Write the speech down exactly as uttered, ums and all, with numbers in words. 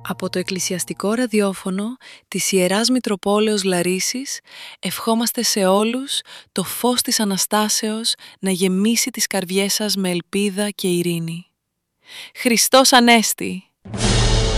Από το Εκκλησιαστικό Ραδιόφωνο της Ιεράς Μητροπόλεως Λαρίσσης ευχόμαστε σε όλους το φως της Αναστάσεως να γεμίσει τις καρδιές σας με ελπίδα και ειρήνη. Χριστός Ανέστη!